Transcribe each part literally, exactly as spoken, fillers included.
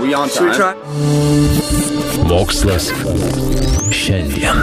Mokslas šiandien.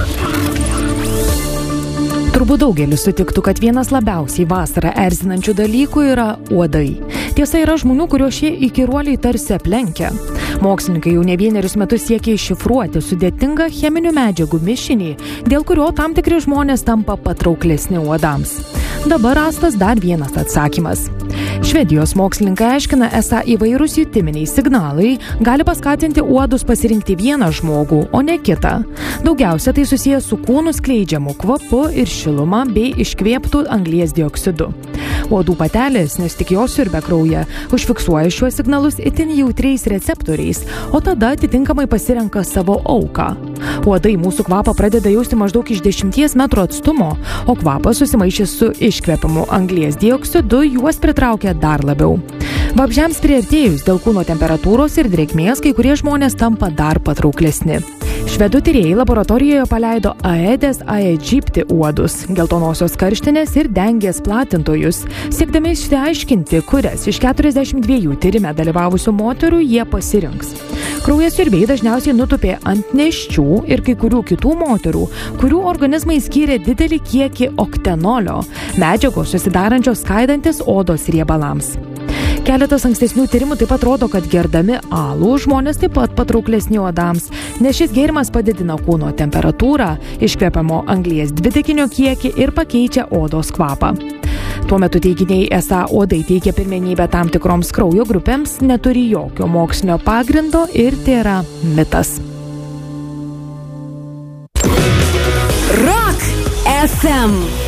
Turbūt daugelis sutiktų, kad vienas labiausiai vasarą erzinančių dalykų yra uodai. Tiesa, yra žmonių, kurio šie įkyruoliai tarsi aplenkia. Mokslininkai jau ne vienerius metus siekia iššifruoti sudėtingą cheminių medžiagų mišinį, dėl kurio tam tikri žmonės tampa patrauklesni uodams. Dabar rastas dar vienas atsakymas. Švedijos mokslininkai aiškina, esą įvairūs jutiminiai signalai gali paskatinti uodus pasirinkti vieną žmogų, o ne kitą. Daugiausia tai susijęs su kūnų skleidžiamu kvapu ir šiluma bei iškvėptų anglies dioksidu. Uodų patelės, nes tik jos siurbia kraują, užfiksuoja šiuos signalus itin jautriais receptoriais, o tada atitinkamai pasirenka savo auką. Uodai mūsų kvapą pradeda jausti maždaug iš dešimties metrų atstumo, o kvapas susimaišęs su iškvepiamu anglies dioksidu juos pritraukia dar labiau. Vabzdžiams priartėjus dėl kūno temperatūros ir drėgmės, kai kurie žmonės tampa dar patrauklesni. Švedų tyrėjai laboratorijoje paleido Aedes aegypti uodus, geltonosios karštinės ir dengės platintojus, siekdami išsiaiškinti, kurias iš keturiasdešimt dviejų tyrime dalyvavusių moterų jie pasirinks. Kraujasiurbiai dažniausiai nutupė ant nėščių ir kai kurių kitų moterų, kurių organizmai skyrė didelį kiekį oktenolio, medžiagos susidarančios skaidantis odos riebalams. Keletas ankstesnių tyrimų taip pat rodo, kad gerdami alų žmonės taip pat patrauklesni uodams, nes šis gėrimas padidina kūno temperatūrą, iškvepiamo anglies dvideginio kiekį ir pakeičia odos kvapą. Tuo metu teiginiai, esą uodai teikia pirmenybę tam tikroms kraujo grupėms, neturi jokio mokslinio pagrindo ir tai yra mitas. Rock F M